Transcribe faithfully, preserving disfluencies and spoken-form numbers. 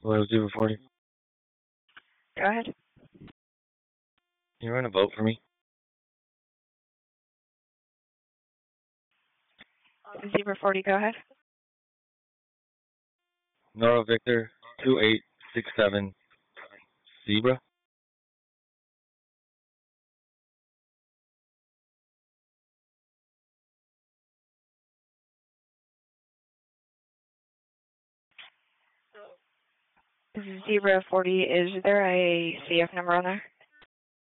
Hello, Zebra forty. Go ahead. Can you run a vote for me? Zebra forty, go ahead. Nora Victor, two eight six seven, Zebra. Zebra forty, is there a C F number on there?